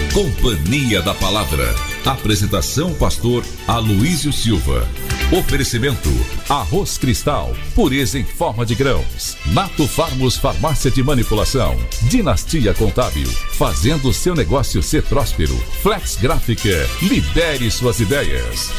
Companhia da Palavra. Apresentação pastor Aloísio Silva. Oferecimento: Arroz Cristal, pureza em forma de grãos. Nato Farmos Farmácia de Manipulação. Dinastia Contábil, fazendo seu negócio ser próspero. Flex Gráfica, libere suas ideias.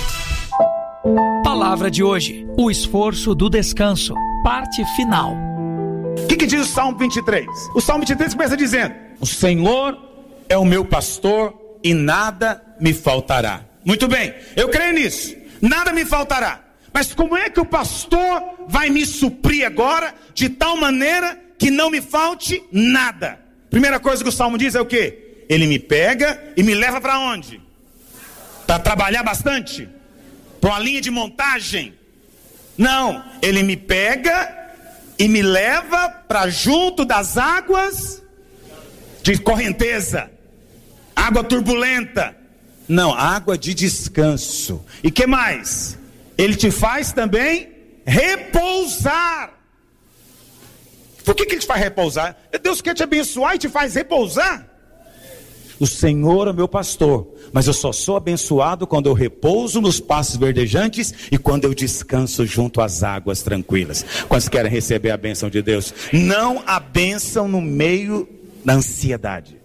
Palavra de hoje: o esforço do descanso, parte final. O que diz o Salmo 23? O Salmo 23 começa dizendo: o Senhor é o meu pastor e nada me faltará. Muito bem, eu creio nisso, nada me faltará. Mas como é que o pastor vai me suprir agora de tal maneira que não me falte nada? Primeira coisa que o Salmo diz é o quê? Ele me pega e me leva para onde? Para trabalhar bastante? Para uma linha de montagem? Não, ele me pega e me leva para junto das águas de correnteza, água turbulenta. Não, água de descanso. E que mais? Ele te faz também repousar. Por que ele te faz repousar? Deus quer te abençoar e te faz repousar. O Senhor é meu pastor, mas eu só sou abençoado quando eu repouso nos pastos verdejantes e quando eu descanso junto às águas tranquilas. Quantos querem receber a bênção de Deus? Não há bênção no meio da ansiedade.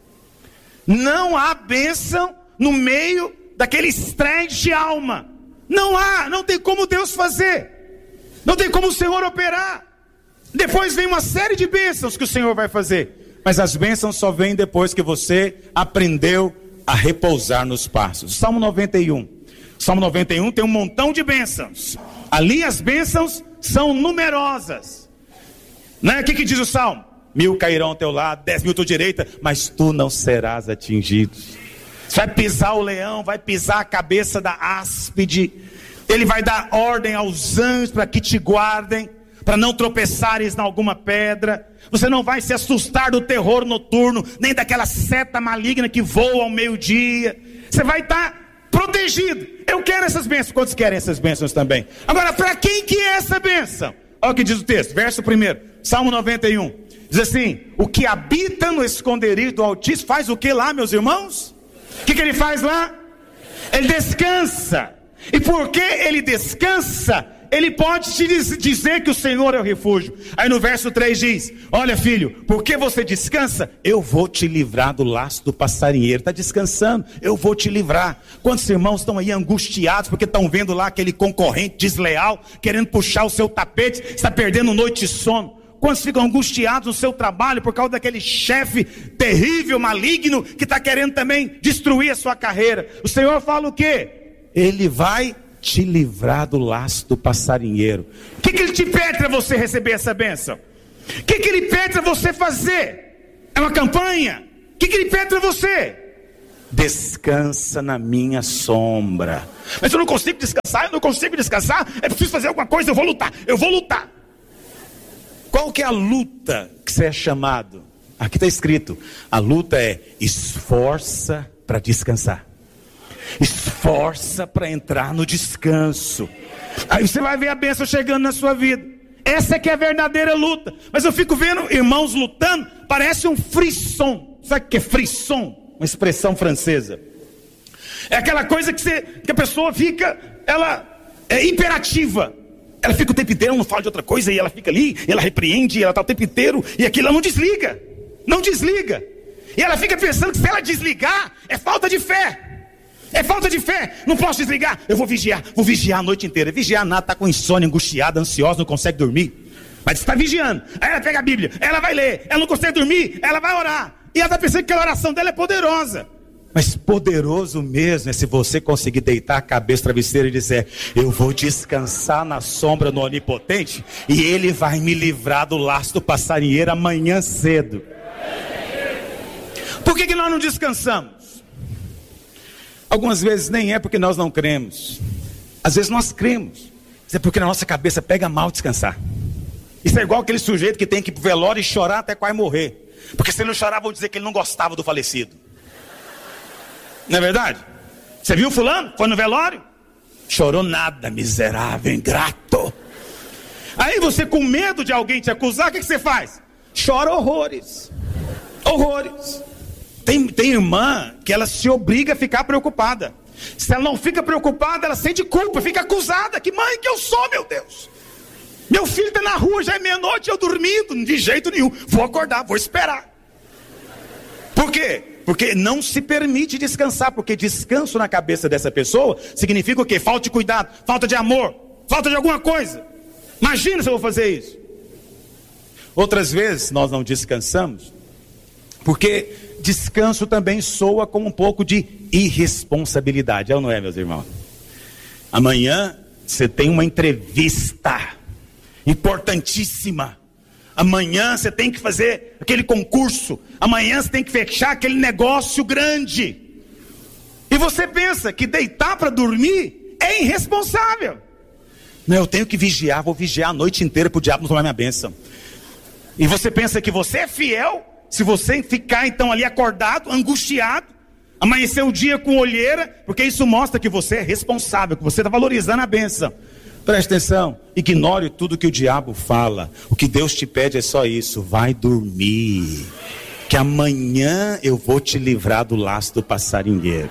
Não há bênção no meio daquele estresse de alma. Não há, não tem como Deus fazer. Não tem como o Senhor operar. Depois vem uma série de bênçãos que o Senhor vai fazer. Mas as bênçãos só vêm depois que você aprendeu a repousar nos pastos. Salmo 91. Salmo 91 tem um montão de bênçãos. Ali as bênçãos são numerosas. Né? O que diz o Salmo? 1000 cairão ao teu lado, 10.000 à tua direita, mas tu não serás atingido. Você vai pisar o leão, vai pisar a cabeça da áspide. Ele vai dar ordem aos anjos para que te guardem, para não tropeçares em alguma pedra. Você não vai se assustar do terror noturno, nem daquela seta maligna que voa ao meio-dia. Você vai estar protegido. Eu quero essas bênçãos. Quantos querem essas bênçãos também? Agora, para quem que é essa bênção? Olha o que diz o texto, verso 1, Salmo 91. Diz assim: o que habita no esconderijo do Altíssimo faz o que lá, meus irmãos? O que ele faz lá? Ele descansa. E porque ele descansa, ele pode te dizer que o Senhor é o refúgio. Aí no verso 3 diz: olha, filho, porque você descansa, eu vou te livrar do laço do passarinheiro. Está descansando, eu vou te livrar. Quantos irmãos estão aí angustiados porque estão vendo lá aquele concorrente desleal querendo puxar o seu tapete, está perdendo noite de sono? Quantos ficam angustiados no seu trabalho por causa daquele chefe terrível, maligno, que está querendo também destruir a sua carreira? O Senhor fala o quê? Ele vai te livrar do laço do passarinheiro. O que ele te pede para você receber essa bênção? O que ele pede para você fazer? É uma campanha? O que ele pede para você? Descansa na minha sombra. Mas eu não consigo descansar, é preciso fazer alguma coisa, eu vou lutar. Qual que é a luta que você é chamado? Aqui está escrito, a luta é: esforça para descansar. Esforça para entrar no descanso. Aí você vai ver a bênção chegando na sua vida. Essa é que é a verdadeira luta. Mas eu fico vendo irmãos lutando, parece um frisson. Sabe o que é frisson? Uma expressão francesa. É aquela coisa que a pessoa fica, ela é imperativa. Ela fica o tempo inteiro, não fala de outra coisa, e ela fica ali, e ela repreende, e ela está o tempo inteiro, e aquilo ela não desliga. E ela fica pensando que se ela desligar, é falta de fé. Não posso desligar, eu vou vigiar a noite inteira. Vigiar nada, está com insônia, angustiada, ansiosa, não consegue dormir. Mas está vigiando. Aí ela pega a Bíblia, ela vai ler, ela não consegue dormir, ela vai orar. E ela está pensando que a oração dela é poderosa. Mas poderoso mesmo é se você conseguir deitar a cabeça travesseira e dizer: eu vou descansar na sombra no Onipotente, e Ele vai me livrar do laço do passarinheiro amanhã cedo. Por que nós não descansamos? Algumas vezes nem é porque nós não cremos. Às vezes nós cremos, mas é porque na nossa cabeça pega mal descansar. Isso é igual aquele sujeito que tem que ir pro velório e chorar até quase morrer. Porque se ele não chorar, vão dizer que ele não gostava do falecido. Não é verdade? Você viu fulano? Foi no velório? Chorou nada, miserável, ingrato. Aí você, com medo de alguém te acusar, o que você faz? Chora horrores. Tem irmã que ela se obriga a ficar preocupada. Se ela não fica preocupada, ela sente culpa, fica acusada. Que mãe que eu sou, meu Deus. Meu filho está na rua, já é meia-noite, eu dormindo. De jeito nenhum, vou acordar, vou esperar. Por quê? Porque não se permite descansar. Porque descanso na cabeça dessa pessoa significa o quê? Falta de cuidado, falta de amor, falta de alguma coisa. Imagina se eu vou fazer isso. Outras vezes nós não descansamos porque descanso também soa como um pouco de irresponsabilidade. É ou não é, meus irmãos? Amanhã você tem uma entrevista importantíssima. Amanhã você tem que fazer aquele concurso. Amanhã você tem que fechar aquele negócio grande. E você pensa que deitar para dormir é irresponsável. Não, eu tenho que vigiar, vou vigiar a noite inteira para o diabo não tomar minha bênção. E você pensa que você é fiel se você ficar então ali acordado, angustiado, amanhecer o dia com olheira, porque isso mostra que você é responsável, que você está valorizando a bênção. Preste atenção, ignore tudo que o diabo fala. O que Deus te pede é só isso: vai dormir, que amanhã eu vou te livrar do laço do passarinheiro.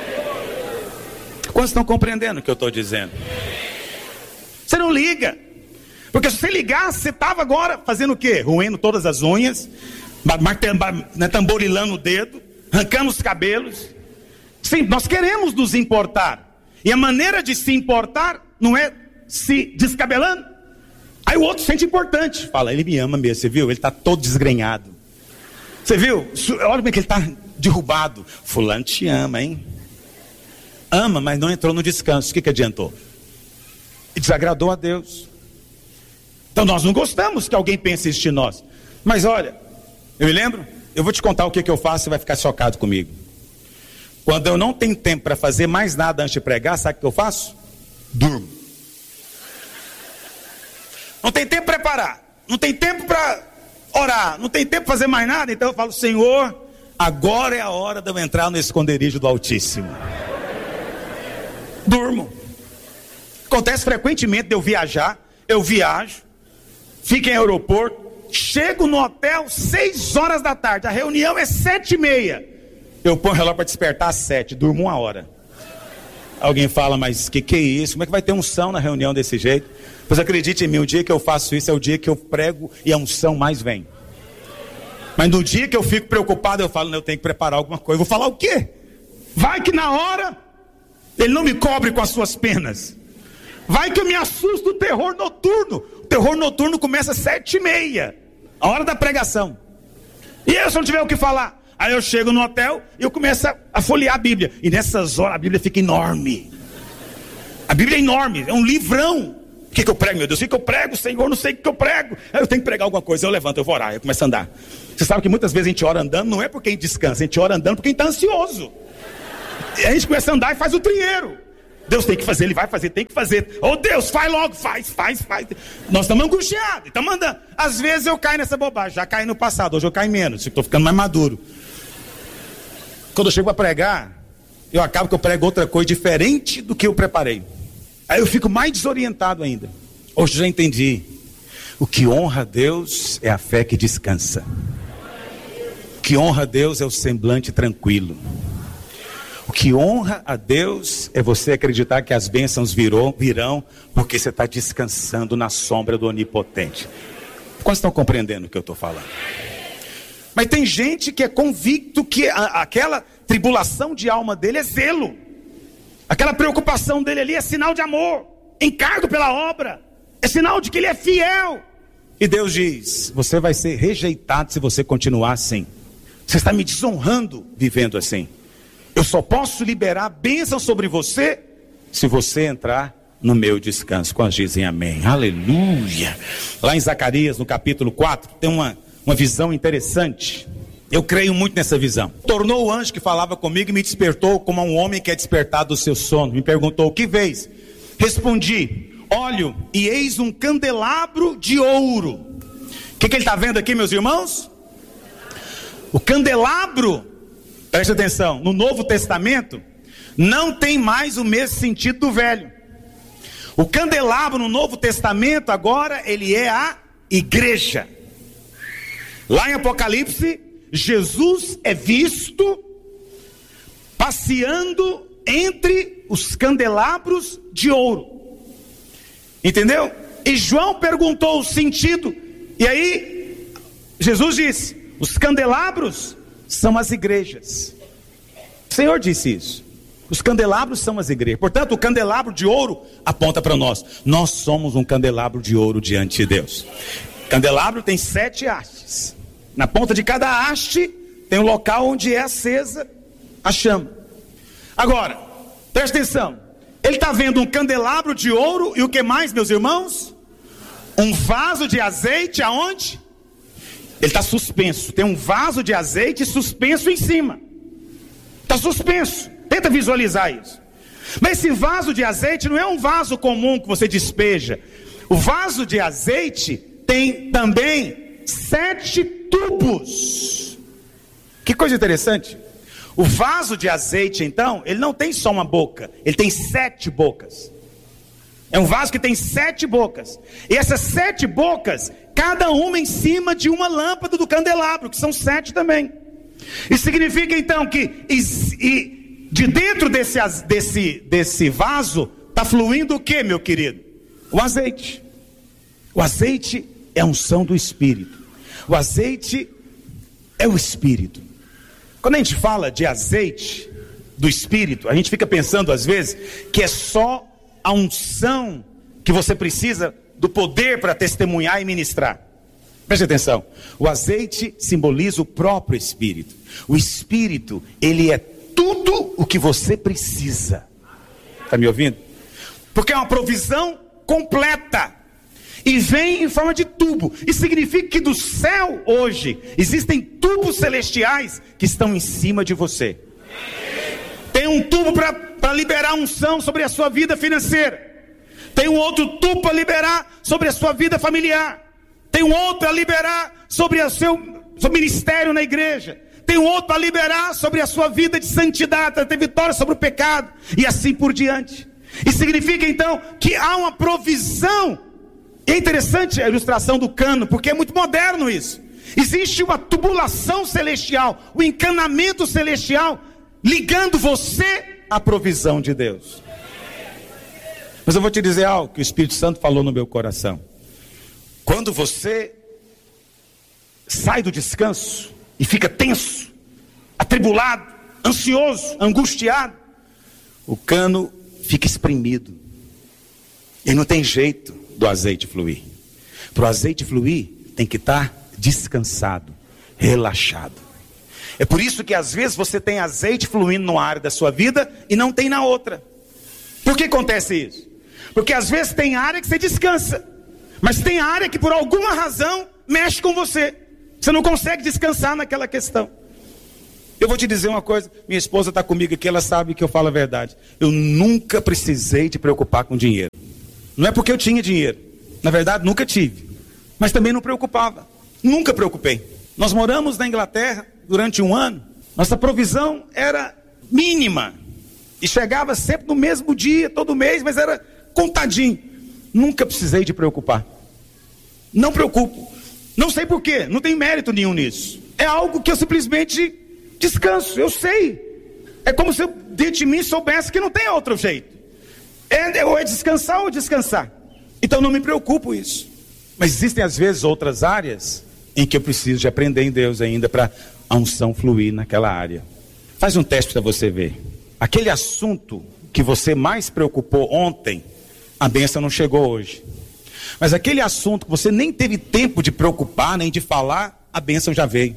Quantos estão compreendendo o que eu estou dizendo? Você não liga, porque se você ligasse, você estava agora fazendo o quê? Roendo todas as unhas, tamborilando o dedo, arrancando os cabelos. Sim, nós queremos nos importar, e a maneira de se importar não é se descabelando. Aí o outro sente importante, fala, ele me ama mesmo, você viu? Ele está todo desgrenhado. Você viu? Olha como é que ele está derrubado. Fulano te ama, hein? Ama, mas não entrou no descanso. O que adiantou? E desagradou a Deus. Então nós não gostamos que alguém pense isso de nós. Mas olha, eu me lembro, eu vou te contar o que eu faço, você vai ficar chocado comigo. Quando eu não tenho tempo para fazer mais nada antes de pregar, sabe o que eu faço? Durmo. Não tem tempo para preparar, não tem tempo para orar, não tem tempo para fazer mais nada. Então eu falo, Senhor, agora é a hora de eu entrar no esconderijo do Altíssimo. Durmo. Acontece frequentemente de eu viajar, eu viajo, fico em aeroporto, chego no hotel 6 horas da tarde, a reunião é 7h30. Eu ponho o relógio para despertar às 7, durmo 1 hora. Alguém fala, mas que é isso? Como é que vai ter unção na reunião desse jeito? Pois acredite em mim, o dia que eu faço isso é o dia que eu prego e a unção mais vem. Mas no dia que eu fico preocupado, eu falo, não, eu tenho que preparar alguma coisa. Eu vou falar o quê? Vai que na hora, ele não me cobre com as suas penas. Vai que eu me assusto do terror noturno. O terror noturno começa às 7h30, a hora da pregação. E eu, se não tiver o que falar, aí eu chego no hotel e eu começo a folhear a Bíblia. E nessas horas a Bíblia fica enorme. A Bíblia é enorme, é um livrão. O que eu prego, meu Deus? O que eu prego, Senhor? Não sei o que eu prego. Eu tenho que pregar alguma coisa, eu levanto, eu vou orar, eu começo a andar. Você sabe que muitas vezes a gente ora andando, não é porque a gente descansa, a gente ora andando porque a gente está ansioso. E a gente começa a andar e faz o trieiro. Deus tem que fazer, Ele vai fazer, tem que fazer. Oh Deus, faz logo, faz. Nós estamos angustiados, estamos andando. Às vezes eu caio nessa bobagem, já caí no passado, hoje eu caio menos, estou ficando mais maduro. Quando eu chego para pregar, eu acabo que eu prego outra coisa diferente do que eu preparei. Aí eu fico mais desorientado ainda. Hoje eu já entendi. O que honra a Deus é a fé que descansa. O que honra a Deus é o semblante tranquilo. O que honra a Deus é você acreditar que as bênçãos virão porque você está descansando na sombra do Onipotente. Quantos estão compreendendo o que eu estou falando? Mas tem gente que é convicto que aquela tribulação de alma dele é zelo. Aquela preocupação dele ali é sinal de amor, encargo pela obra, é sinal de que ele é fiel. E Deus diz, você vai ser rejeitado se você continuar assim. Você está me desonrando vivendo assim. Eu só posso liberar a bênção sobre você se você entrar no meu descanso. Quantos dizem amém? Aleluia. Lá em Zacarias, no capítulo 4, tem uma visão interessante. Eu creio muito nessa visão. Tornou o anjo que falava comigo e me despertou como um homem que é despertado do seu sono. Me perguntou, o que vês? Respondi, olho e eis um candelabro de ouro. O que ele está vendo aqui, meus irmãos? O candelabro, preste atenção, no Novo Testamento, não tem mais o mesmo sentido do Velho. O candelabro no Novo Testamento agora, ele é a igreja. Lá em Apocalipse, Jesus é visto passeando entre os candelabros de ouro. Entendeu? E João perguntou o sentido. E aí, Jesus disse: os candelabros são as igrejas. O Senhor disse isso. Os candelabros são as igrejas. Portanto, o candelabro de ouro aponta para nós. Nós somos um candelabro de ouro diante de Deus. O candelabro tem 7 hastes. Na ponta de cada haste tem um local onde é acesa a chama. Agora, presta atenção. Ele está vendo um candelabro de ouro e o que mais, meus irmãos? Um vaso de azeite aonde? Ele está suspenso. Tem um vaso de azeite suspenso em cima. Está suspenso. Tenta visualizar isso. Mas esse vaso de azeite não é um vaso comum que você despeja. O vaso de azeite tem também 7 tubos. Que coisa interessante. O vaso de azeite, então, ele não tem só uma boca, ele tem 7 bocas. É um vaso que tem 7 bocas. E essas 7 bocas, cada uma em cima de uma lâmpada do candelabro, que são 7 também. Isso significa então que de dentro desse vaso está fluindo o que, meu querido? O azeite. O azeite é a unção do Espírito. O azeite é o Espírito. Quando a gente fala de azeite do Espírito, a gente fica pensando às vezes que é só a unção que você precisa do poder para testemunhar e ministrar. Preste atenção. O azeite simboliza o próprio Espírito. O Espírito, ele é tudo o que você precisa. Está me ouvindo? Porque é uma provisão completa. E vem em forma de tubo. Isso significa que do céu hoje existem tubos celestiais que estão em cima de você. Tem um tubo para liberar unção sobre a sua vida financeira. Tem um outro tubo para liberar sobre a sua vida familiar. Tem um outro para liberar sobre o seu ministério na igreja. Tem um outro para liberar sobre a sua vida de santidade, para ter vitória sobre o pecado. E assim por diante. Isso significa então que há uma provisão. É interessante a ilustração do cano, porque é muito moderno isso. Existe uma tubulação celestial, um encanamento celestial, ligando você à provisão de Deus. Mas eu vou te dizer algo que o Espírito Santo falou no meu coração. Quando você sai do descanso e fica tenso, atribulado, ansioso, angustiado, o cano fica espremido. E não tem jeito do azeite fluir. Para o azeite fluir, tem que estar descansado, relaxado. É por isso que às vezes você tem azeite fluindo numa área da sua vida e não tem na outra. Por que acontece isso? Porque às vezes tem área que você descansa, mas tem área que por alguma razão mexe com você. Você não consegue descansar naquela questão. Eu vou te dizer uma coisa, minha esposa está comigo aqui, ela sabe que eu falo a verdade. Eu nunca precisei te preocupar com dinheiro. Não é porque eu tinha dinheiro, na verdade nunca tive, mas também não preocupava, nunca preocupei. Nós moramos na Inglaterra durante 1 ano, nossa provisão era mínima, e chegava sempre no mesmo dia, todo mês, mas era contadinho. Nunca precisei de preocupar, não preocupo, não sei porquê, não tem mérito nenhum nisso, é algo que eu simplesmente descanso, eu sei, é como se eu dentro de mim soubesse que não tem outro jeito. Ou é descansar ou descansar. Então não me preocupo isso. Mas existem às vezes outras áreas em que eu preciso de aprender em Deus ainda para a unção fluir naquela área. Faz um teste para você ver. Aquele assunto que você mais preocupou ontem, a bênção não chegou hoje. Mas aquele assunto que você nem teve tempo de preocupar, nem de falar, a bênção já veio.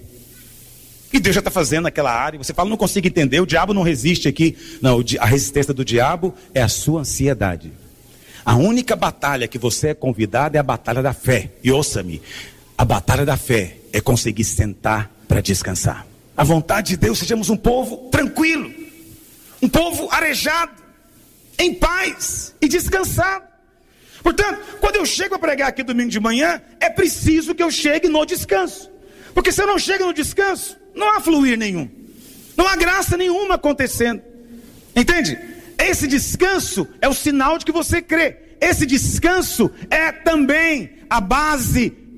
E Deus já está fazendo naquela área. Você fala, não consigo entender, o diabo não resiste aqui. Não, a resistência do diabo é a sua ansiedade. A única batalha que você é convidado é a batalha da fé. E ouça-me, a batalha da fé é conseguir sentar para descansar. A vontade de Deus, sejamos um povo tranquilo, um povo arejado, em paz e descansado. Portanto, quando eu chego a pregar aqui domingo de manhã, é preciso que eu chegue no descanso. Porque se eu não chego no descanso, não há fluir nenhum, não há graça nenhuma acontecendo, entende? Esse descanso é o sinal de que você crê. Esse descanso é também a base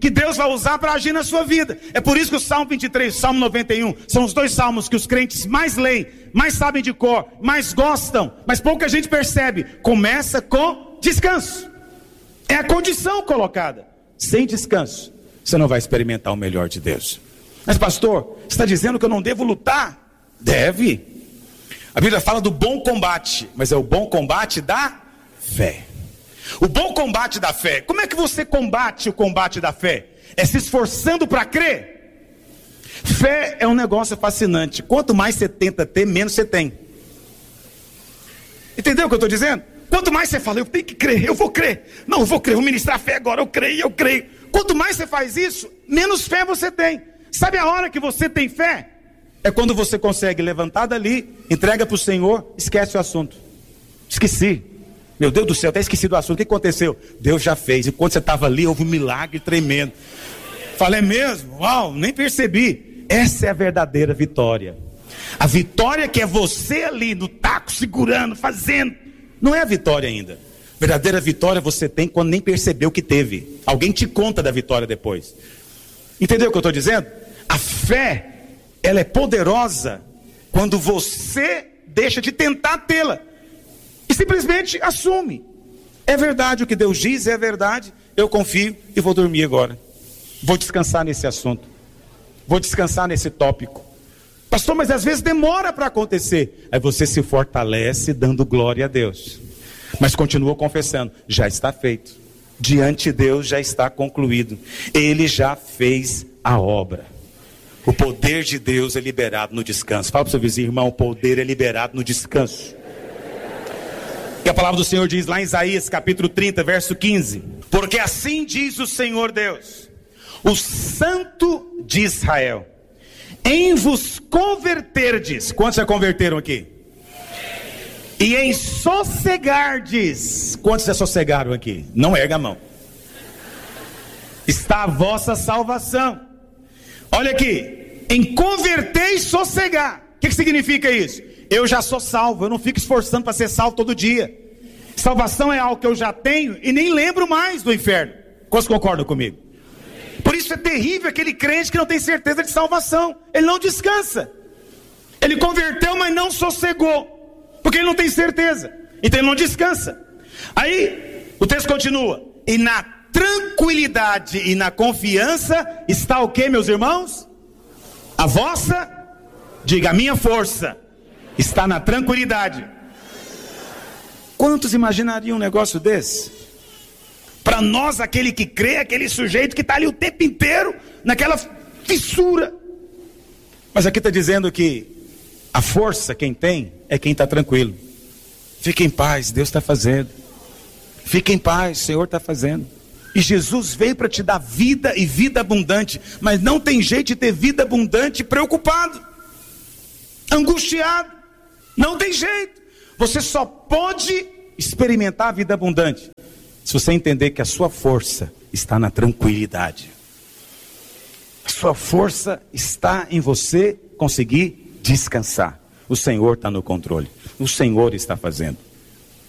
que Deus vai usar para agir na sua vida. É por isso que o Salmo 23 e o Salmo 91 são os dois salmos que os crentes mais leem, mais sabem de cor, mais gostam, mas pouca gente percebe. Começa com descanso. É a condição colocada. Sem descanso, você não vai experimentar o melhor de Deus. Mas pastor, você está dizendo que eu não devo lutar? Deve. A Bíblia fala do bom combate, mas é o bom combate da fé. O bom combate da fé. Como é que você combate o combate da fé? É se esforçando para crer. Fé é um negócio fascinante. Quanto mais você tenta ter, menos você tem. Entendeu o que eu estou dizendo? Quanto mais você fala, eu tenho que crer, eu vou crer. Não, eu vou crer, vou ministrar fé agora, eu creio. Quanto mais você faz isso, menos fé você tem. Sabe a hora que você tem fé? É quando você consegue levantar dali, entrega para o Senhor, esquece o assunto. Esqueci. Meu Deus do céu, até esqueci do assunto. O que aconteceu? Deus já fez. Enquanto você estava ali, houve um milagre tremendo. Falei, é mesmo? Uau, nem percebi. Essa é a verdadeira vitória. A vitória que é você ali no taco, segurando, fazendo. Não é a vitória ainda. Verdadeira vitória você tem quando nem percebeu que teve. Alguém te conta da vitória depois. Entendeu o que eu estou dizendo? A fé, ela é poderosa quando você deixa de tentar tê-la. E simplesmente assume. É verdade o que Deus diz, é verdade. Eu confio e vou dormir agora. Vou descansar nesse assunto. Vou descansar nesse tópico. Pastor, mas às vezes demora para acontecer. Aí você se fortalece dando glória a Deus. Mas continua confessando. Já está feito. Diante de Deus já está concluído. Ele já fez a obra. O poder de Deus é liberado no descanso. Fala para o seu vizinho, irmão, o poder é liberado no descanso. Que a palavra do Senhor diz lá em Isaías capítulo 30, verso 15. Porque assim diz o Senhor Deus, o Santo de Israel: em vos converterdes. Quantos já converteram aqui? E em sossegardes. Quantos já sossegaram aqui? Não erga a mão. Está a vossa salvação. Olha aqui, em converter e sossegar. O que significa isso? Eu já sou salvo, eu não fico esforçando para ser salvo todo dia. Salvação é algo que eu já tenho e nem lembro mais do inferno. Quantos concordam comigo? Por isso é terrível aquele crente que não tem certeza de salvação. Ele não descansa. Ele converteu, mas não sossegou, porque ele não tem certeza. Então ele não descansa. Aí o texto continua: e na tranquilidade e na confiança está o que, meus irmãos? A vossa, diga, a minha força está na tranquilidade. Quantos imaginariam um negócio desse? Para nós, aquele que crê, aquele sujeito que está ali o tempo inteiro naquela fissura. Mas aqui está dizendo que a força quem tem é quem está tranquilo. Fique em paz, Deus está fazendo. Fique em paz, o Senhor está fazendo. E Jesus veio para te dar vida e vida abundante. Mas não tem jeito de ter vida abundante preocupado, angustiado. Não tem jeito. Você só pode experimentar a vida abundante se você entender que a sua força está na tranquilidade. A sua força está em você conseguir descansar. O Senhor está no controle. O Senhor está fazendo.